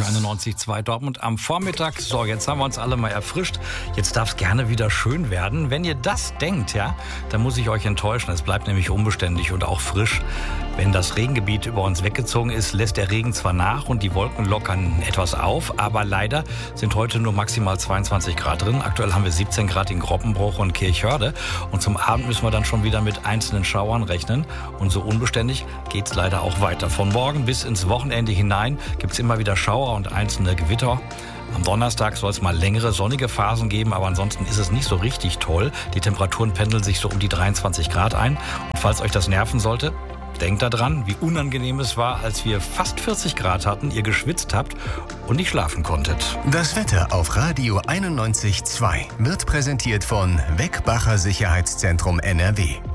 Radio 91.2 Dortmund am Vormittag. So, jetzt haben wir uns alle mal erfrischt. Jetzt darf es gerne wieder schön werden. Wenn ihr das denkt, ja, dann muss ich euch enttäuschen. Es bleibt nämlich unbeständig und auch frisch. Wenn das Regengebiet über uns weggezogen ist, lässt der Regen zwar nach und die Wolken lockern etwas auf, aber leider sind heute nur maximal 22 Grad drin. Aktuell haben wir 17 Grad in Groppenbruch und Kirchhörde. Und zum Abend müssen wir dann schon wieder mit einzelnen Schauern rechnen. Und so unbeständig geht es leider auch weiter. Von morgen bis ins Wochenende hinein gibt es immer wieder Schauer und einzelne Gewitter. Am Donnerstag soll es mal längere sonnige Phasen geben, aber ansonsten ist es nicht so richtig toll. Die Temperaturen pendeln sich so um die 23 Grad ein. Und falls euch das nerven sollte, denkt daran, wie unangenehm es war, als wir fast 40 Grad hatten, ihr geschwitzt habt und nicht schlafen konntet. Das Wetter auf Radio 91.2 wird präsentiert von Weckbacher Sicherheitszentrum NRW.